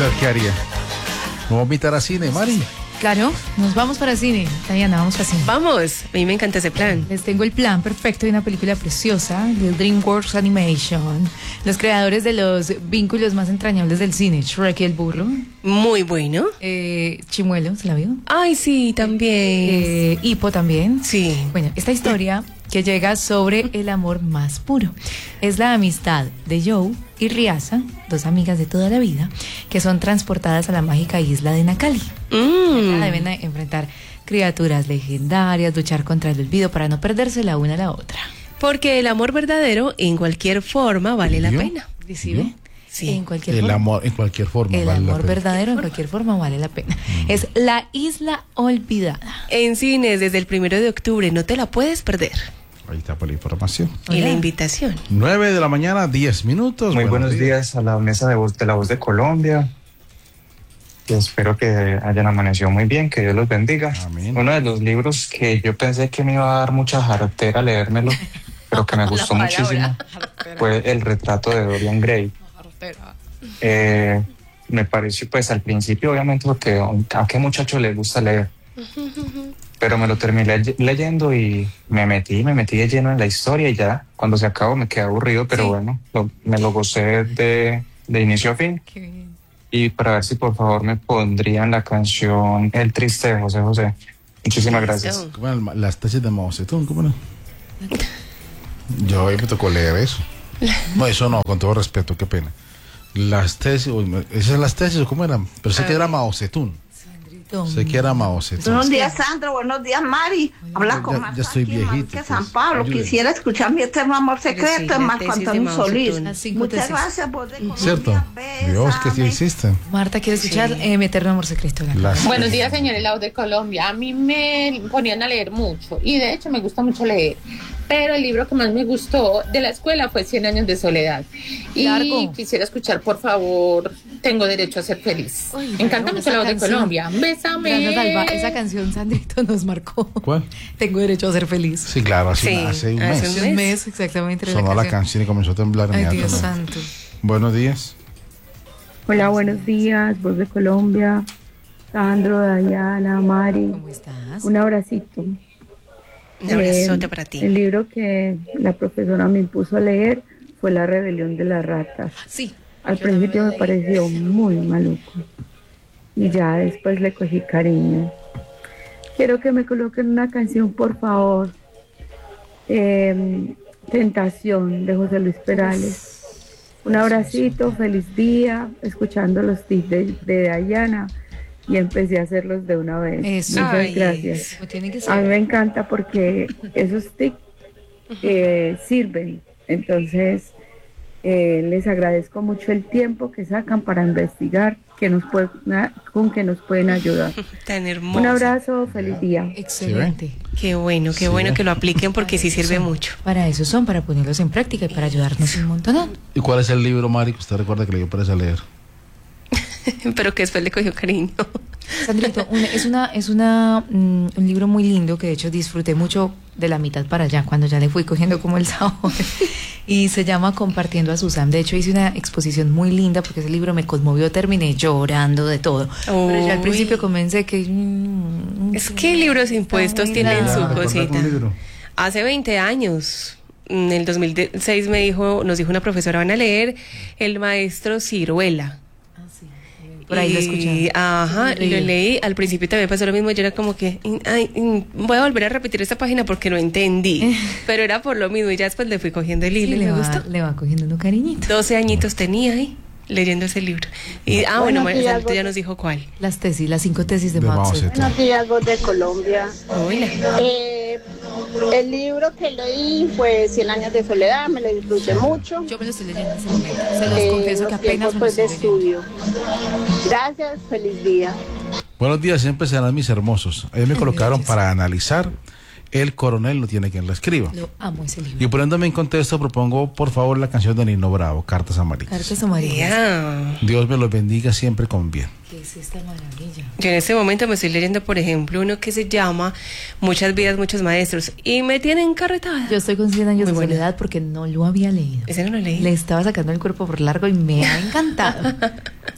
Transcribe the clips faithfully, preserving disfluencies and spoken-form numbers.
¿Usted qué haría? ¿No va a invitar a cine, Mari? Claro, nos vamos para cine. Diana, vamos para cine. Vamos, a mí me encanta ese plan. Les tengo el plan perfecto de una película preciosa de DreamWorks Animation. Los creadores de los vínculos más entrañables del cine, Shrek y el burro. Muy bueno. Eh, Chimuelo, ¿se la vio? Ay, sí, también. Eh, Hippo también. Sí. Bueno, esta historia que llega sobre el amor más puro. Es la amistad de Joe y Riasa, dos amigas de toda la vida, que son transportadas a la mágica isla de Nakali. Mm. Deben enfrentar criaturas legendarias, luchar contra el olvido para no perderse la una a la otra. Porque el amor verdadero en cualquier forma vale la ¿Vio? pena. ¿Sí ve? Sí. En cualquier El forma. amor, en cualquier forma. El vale la amor pena. verdadero en cualquier forma vale la pena. Mm. Es La Isla Olvidada. En cines desde el primero de octubre, no te la puedes perder. Ahí está por la información. Y Hola. la invitación. nueve de la mañana, diez minutos. Muy buenos días a la mesa de voz de la voz de Colombia. Y espero que hayan amanecido muy bien, que Dios los bendiga. Amén. Uno de los libros que yo pensé que me iba a dar mucha jartera leérmelo, pero que me gustó muchísimo, fue El retrato de Dorian Gray. Eh, me pareció, pues al principio obviamente, porque a qué muchacho le gusta leer, pero me lo terminé le- leyendo y me metí, me metí de lleno en la historia y ya cuando se acabó me quedé aburrido, pero Sí. bueno, lo- me lo gocé de, de inicio a fin. Qué bien. Y para ver si por favor me pondrían la canción El Triste de José José. Muchísimas gracias. Listo. ¿Cómo eran las tesis de Mao Zedong? ¿Cómo no? Yo hoy me tocó leer eso. No, eso no, con todo respeto, qué pena. Las tesis, uy, me- esas las tesis, ¿cómo eran? Pero sé que era Mao Zedong. Sandrito. Sé que era Mao Zedong. Buenos días, Sandro. Buenos días, Mari. Habla Ya- con ya Marta estoy aquí en viejito, Marqués, San pues. Pablo. Ayúdeme. Quisiera escuchar Mi Eterno Amor Pero sí, Secreto, la en Marco tesis de Antonio Mao Solís. Zedong. Las cinco Muchas tesis. gracias, vos de Colombia. ¿Cierto? Dios, que sí Bésame. existen. Marta, ¿quiere escuchar Sí. eh, Mi Eterno Amor Secreto? La Las- Buenos días, señores Laos de Colombia. A mí me ponían a leer mucho y de hecho me gusta mucho leer. Pero el libro que más me gustó de la escuela fue Cien años de soledad. Y Largo. quisiera escuchar, por favor, Tengo derecho a ser feliz. Uy, Me encanta claro, mucho esa Laos de canción. Colombia. Bésame. Gracias, Alba. Esa canción, Sandrito, nos marcó. ¿Cuál? Tengo derecho a ser feliz. Sí, claro, hace, Sí, una- hace un hace mes. un Hace un mes, exactamente. era Sonó la canción y comenzó a temblar Ay, Dios inmediatamente. santo. Buenos días. Hola, buenos días, voz de Colombia, Sandro, Dayana, Mari, ¿Cómo estás? un abracito. Un abrazote Eh, para ti. El libro que la profesora me impuso a leer fue La rebelión de las ratas. Sí. Al yo también principio lo me leí. pareció muy maluco y ya después le cogí cariño. Quiero que me coloquen una canción, por favor. Eh, Tentación, de José Luis Perales. Un abracito, feliz día, escuchando los tips de, de Dayana y empecé a hacerlos de una vez. Eso. Muchas Ay, gracias. Como tiene que A mí ser. me encanta porque esos tips eh, sirven. Entonces, eh, les agradezco mucho el tiempo que sacan para investigar que nos puede- con que nos pueden ayudar. Tan hermoso. Un abrazo, feliz día. Excelente. Qué bueno, qué Sí. bueno que lo apliquen porque sí sirve Son- mucho. Para eso son, para ponerlos en práctica y para ayudarnos un montón. ¿Y cuál es el libro, Mari, que usted recuerda que le dio pereza leer? Pero que después le cogió cariño. Sandrito, una- es una, es una mm, un libro muy lindo que de hecho disfruté mucho de la mitad para allá, cuando ya le fui cogiendo como el sabor. Y se llama Compartiendo a Susan. De hecho hice una exposición muy linda porque ese libro me conmovió, terminé llorando de todo. Pero ya al Uy. principio comencé que... mm, Es que libros impuestos muy tienen bravo. su ¿Recuerda cosita. algún libro? Hace veinte años, en el dos mil seis me dijo, nos dijo una profesora, van a leer El maestro Ciruela. Ah, sí. Por ahí lo Y, escuché. Ajá, Sí, lo leí. leí. Al principio también pasó lo mismo. Yo era como que, ay, mm, voy a volver a repetir esta página porque no entendí. Pero era por lo mismo. Y ya después le fui cogiendo el Sí, hilo y le, me va, gustó. le va cogiendo uno cariñito. doce añitos tenía ahí leyendo ese libro. Y, ah, bueno, Buenos días, Sandrito ya Gote. nos dijo cuál. Las tesis, las cinco tesis de, De Mao Mao Zedong. Zedong. Buenos días, voz de Colombia. Hola. Eh, el libro que leí fue Cien años de soledad, me lo disfruté mucho. Yo me lo estoy leyendo en ese momento. Se los Eh, confieso que los apenas tiempos me lo pues, de estoy leyendo. estudio. Gracias, feliz día. Buenos días, siempre serán mis hermosos. Ahí me Ay, colocaron gracias. para analizar El coronel no tiene quien lo escriba. Lo amo ese libro. Y poniéndome en contexto, propongo por favor la canción de Nino Bravo, Cartas Amarillas. Cartas amarillas. Ya. Dios me los bendiga siempre con bien. ¿Qué es esta maravilla? Yo en este momento me estoy leyendo, por ejemplo, uno que se llama Muchas vidas, muchos maestros. Y me tienen encarretada. Yo estoy con cien años Muy de buena. soledad porque no lo había leído. Ese no lo leí. Le estaba sacando el cuerpo por largo y me ha encantado.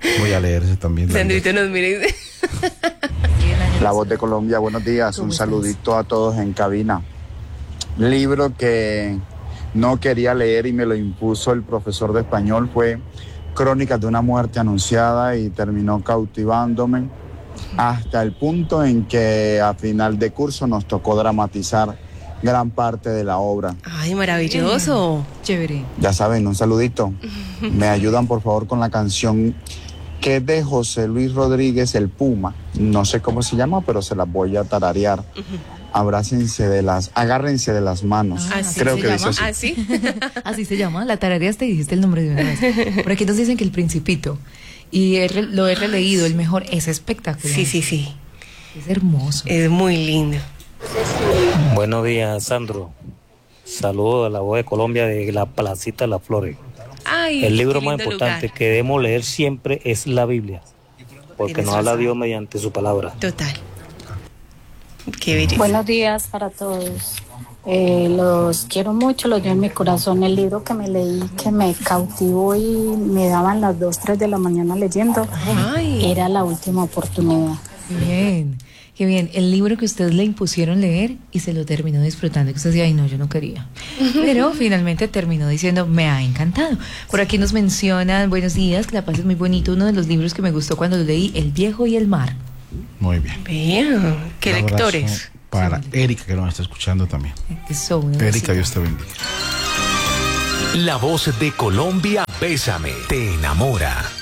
Voy a leer ese también. Sandrito nos mira y dice... La Voz de Colombia, buenos días, un saludito a todos en cabina. Libro que no quería leer y me lo impuso el profesor de español fue Crónicas de una muerte anunciada y terminó cautivándome hasta el punto en que a final de curso nos tocó dramatizar gran parte de la obra. Ay, maravilloso. Chévere. Ya saben, un saludito. Me ayudan por favor con la canción que es de José Luis Rodríguez, El Puma. No sé cómo se llama, pero se las voy a tararear. Abrácense de las, agárrense de las manos. Ah, ¿así Creo se que llama? dice así. ¿Ah, sí? Así se llama, la tarareaste y dijiste el nombre de una vez. Por aquí nos dicen que El Principito. Y he re- lo he releído, el mejor, es espectacular. Sí, sí, sí. Es hermoso. Es muy lindo. Buenos días, Sandro. Saludos a la Voz de Colombia de la Placita de las Flores. Ay, El libro qué más lindo importante lugar. que debemos leer siempre es la Biblia, porque Tienes nos habla razón. Dios mediante su palabra. Total. Qué belleza. Buenos días para todos. Eh, los quiero mucho, los llevo en mi corazón. El libro que me leí, que me cautivó y me daban las dos, tres de la mañana leyendo, Ay. era La Última Oportunidad. Qué bien, qué bien. El libro que ustedes le impusieron leer y se lo terminó disfrutando. Que usted decía, ay no, yo no quería. Pero finalmente terminó diciendo, me ha encantado. Por aquí nos mencionan, buenos días, que la paz es muy bonito. Uno de los libros que me gustó cuando lo leí, El Viejo y el Mar. Muy bien. Bien, qué Un abrazo lectores. Para Erika, que nos está escuchando también. Eso, una Erika, cosita. Dios te bendiga. La Voz de Colombia, Bésame, te enamora.